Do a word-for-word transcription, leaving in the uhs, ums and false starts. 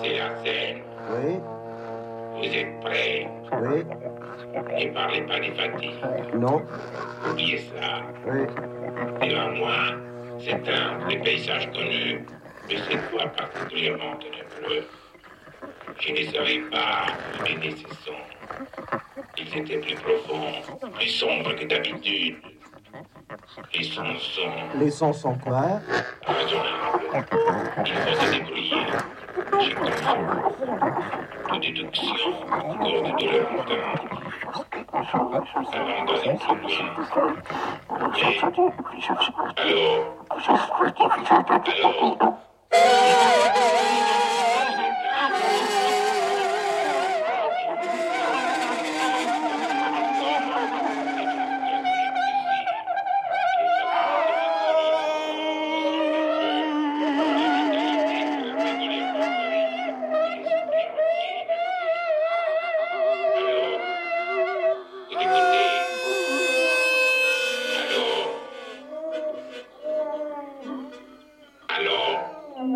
c'est la scène. Oui. Vous êtes prêts? Oui. Ne parlez pas des fatigues. Non. Oubliez cela. Oui. Devant moi, c'est un des paysages connus, mais cette fois particulièrement ténébreux. Je ne savais pas d'où venaient ces sons. Ils étaient plus profonds, plus sombres que d'habitude. Les sons sont Les sons sont quoi? raisonnables. Il faut se débrouiller. J'ai confiance. De déduction, encore de douleur entendre. Avant d'aller plus loin. Mais... Allô? Allô?